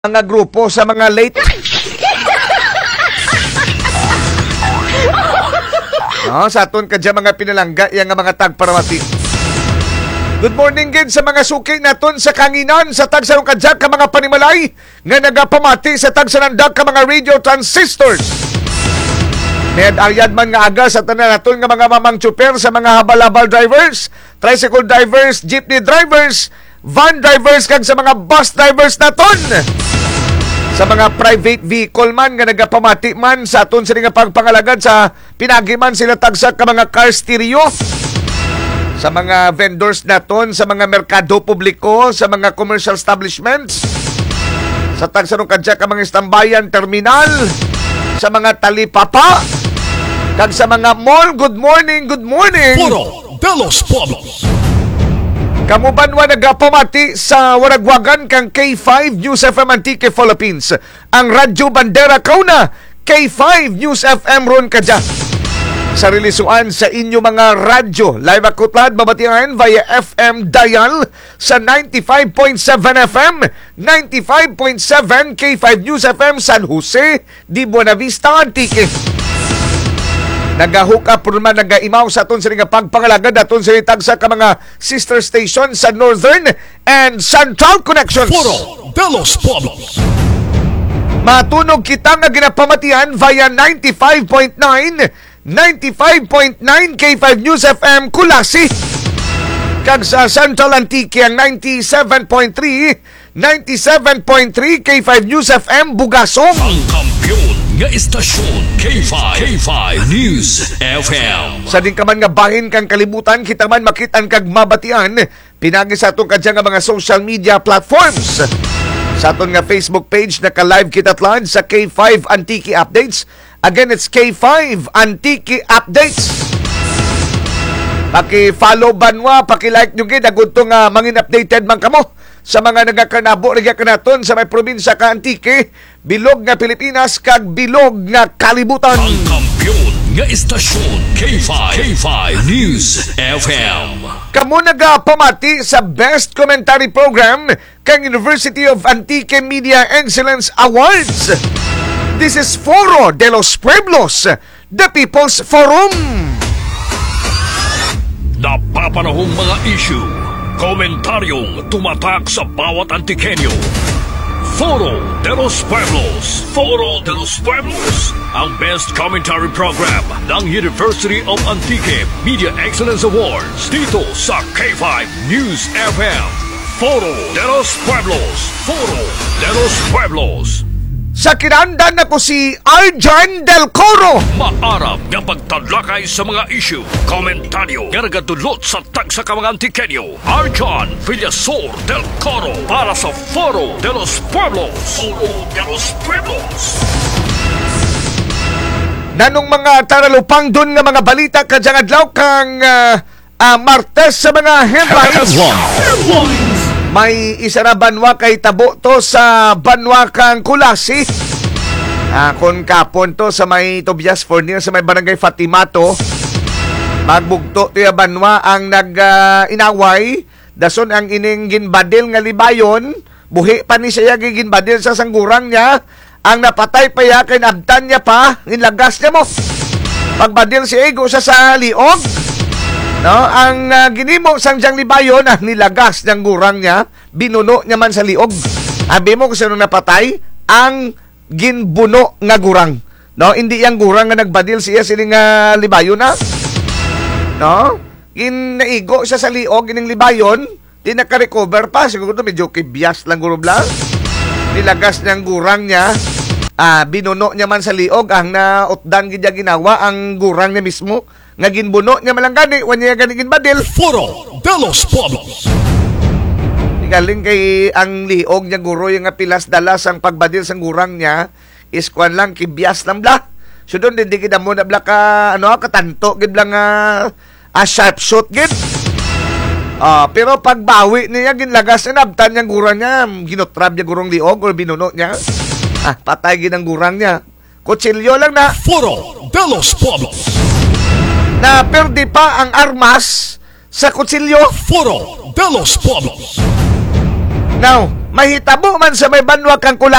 mga grupo sa mga late sa aton kadya mga pinalangga yang mga tagparamati. Good morning gid sa mga suki naton sa kanginan sa tagsanong kadya ka mga panimalay nga nagapamati sa tagsanandag ka mga radio transistors. Ayad man nga aga sa tanan naton nga mga mamang tsuper sa mga habal-habal drivers, tricycle drivers, jeepney drivers, van drivers kag sa mga bus drivers naton. Sa mga private vehicle man nga nagapamati man sa aton sila nga pagpangalagad sa pinagi man sila tagsa ka mga car stereo. Sa mga vendors naton sa mga merkado publiko, sa mga commercial establishments, sa tagsanong kadya ka mga istambayan terminal, sa mga talipapa, kag sa mga mall. Good morning, good morning. Foro de los Pueblos. Kamubanwa nagapamati sa waragwagan kang K5 News FM Antique Philippines. Ang Radyo Bandera Kauna, K5 News FM ron kadya. Sa relisuan sa inyo mga radyo, live akutlad mabatian via FM dial sa 95.7 FM, 95.7 K5 News FM San Jose de Buenavista, Antique. Nagahook up man nagaimaw sa aton sa nga pagpangalagad aton sa tagsa ka mga sister station sa Northern and Central Connections. Foro de los Pueblos. Matunog kita nga ginapamatian via 95.9 K5 News FM Kulasi. Kag sa Central Antique ang 97.3 K5 News FM Bugasong. Ang kampiyon nga istasyon K5 News FM. Sa din ka man nga bahin kang kalibutan, kita man makitan kag mabatian pinagi sa atong kadya nga mga social media platforms. Sa aton nga Facebook page naka-live kita tlan sa K5 Antique Updates. Again, it's K5 Antique Updates. Paki-follow banwa, paki-like nyo gid agud to nga mangin updated man kamo sa mga nagakanabo rig kanaton sa may probinsya ka Antique, bilog nga Pilipinas kag bilog nga kalibutan. Ang kampiyon nga istasyon K5 News FM. Kamo nagapamati sa Best Commentary Program kang University of Antique Media Excellence Awards. This is Foro de los Pueblos, the People's Forum. Napapanahong mga issue, komentaryong tumatak sa bawat Antikenyo. Foro de los Pueblos. Foro de los Pueblos. Ang best commentary program ng University of Antique Media Excellence Awards dito sa K5 News FM. Foro de los Pueblos. Foro de los Pueblos. Sa kinandan ako si Arjan Del Coro. Maarap nga pagtadlakay sa mga issue, komentaryo, nga nagadulot sa tagsa ka mga Antikenyo. Arjan Villasor Del Coro para sa Foro de los Pueblos. Foro de los Pueblos. Nanong mga taralupang dun nga mga balita kadyang adlaw kang Martes sa mga headlines. May isa na banwa kay tabo to sa banwa kang Kulasi. Kung kapon to sa may Tobias Fornier sa may barangay Fatimato. Magbugto to ya banwa ang inaway. Dason ang ining ginbadil nga libayon. Buhi pa ni siya ginbadil sa sanggurang niya. Ang napatay pa ya kay nabtan niya pa. Inlagas niya mo. Pagbadil si Ego siya sa liog. No, ang ginimo sang diyang libayon nilagas niyang gurang niya, binuno niya man sa liog. Abi mo kung sino napatay, ang ginbuno nga gurang. No, hindi yang gurang nga nagbadil siya siling libayon na. No, ginaigo siya sa liog ining libayon, di naka-recover pa, siguro medyo kibyas lang gurubla. Nilagas niyang gurang niya, binuno niya man sa liog, ang nautdan gidya ginawa ang gurang niya mismo. Nga ginbuno niya malanggani, wanya gani ginbadil. Foro de los Pueblos. Galing kay ang liog niya guro yung pilas dalas ang pagbadil sang gurang niya is kwan lang kibyas lang bla. So doon din kita mo na bla ka katanto gid lang sharp shot gid. Pero pagbawi niya ginlagas na nabtan niyang gurang niya, ginotrab niya gurong liog o binuno niya. Patay gid ang gurang niya. Kutsilyo lang na. Foro de los Pueblos. Na perdi pa ang armas sa kutsilyo. Foro de los Pueblos. Now, mahitabo man sa may banwa kang